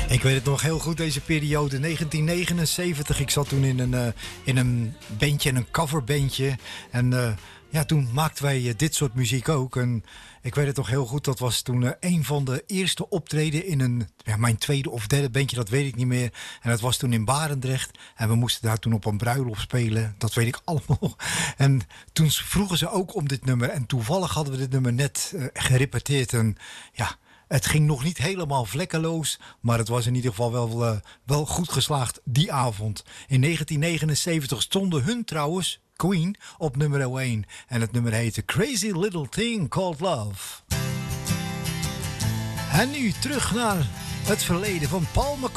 Ik weet het nog heel goed, deze periode, 1979. Ik zat toen in een bandje, een coverbandje. En ja, toen maakten wij dit soort muziek ook. En ik weet het nog heel goed, dat was toen een van de eerste optreden in mijn tweede of derde bandje, dat weet ik niet meer. En dat was toen in Barendrecht. En we moesten daar toen op een bruiloft spelen. Dat weet ik allemaal. En toen vroegen ze ook om dit nummer. En toevallig hadden we dit nummer net gerepeteerd. En ja, het ging nog niet helemaal vlekkeloos, maar het was in ieder geval wel goed geslaagd die avond. In 1979 stonden hun trouwens, Queen, op nummer 1. En het nummer heette Crazy Little Thing Called Love. En nu terug naar het verleden van Paul McCartney.